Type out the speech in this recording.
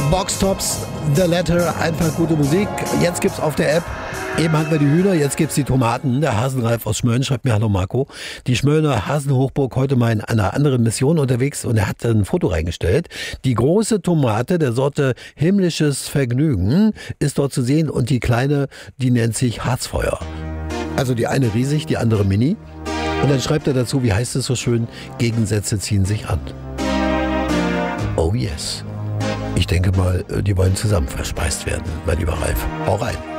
Boxtops, The Letter, einfach gute Musik. Jetzt gibt's auf der App, eben hatten wir die Hühner, jetzt gibt's die Tomaten. Der Hasenreif aus Schmölln schreibt mir: Hallo Marco, die Schmöllner Hasenhochburg heute mal in einer anderen Mission unterwegs und er hat ein Foto reingestellt. Die große Tomate der Sorte Himmlisches Vergnügen ist dort zu sehen und die kleine, die nennt sich Harzfeuer. Also die eine riesig, die andere mini. Und dann schreibt er dazu, wie heißt es so schön, Gegensätze ziehen sich an. Oh yes. Ich denke mal, die wollen zusammen verspeist werden, mein lieber Ralf. Hau rein.